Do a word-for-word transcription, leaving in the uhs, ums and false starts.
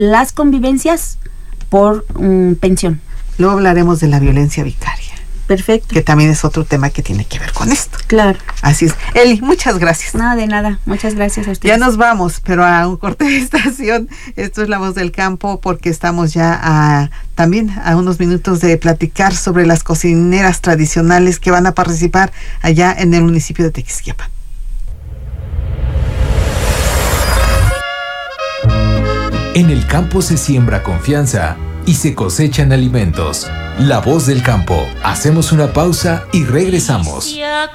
las convivencias por um, pensión. Luego hablaremos de la violencia vicaria. Perfecto. Que también es otro tema que tiene que ver con esto. Claro. Así es. Eli, muchas gracias. Nada de nada. Muchas gracias a ustedes. Ya nos vamos, pero a un corte de estación. Esto es La Voz del Campo, porque estamos ya a, también a unos minutos de platicar sobre las cocineras tradicionales que van a participar allá en el municipio de Tequisquiapan. En el campo se siembra confianza y se cosechan alimentos. La Voz del Campo. Hacemos una pausa y regresamos.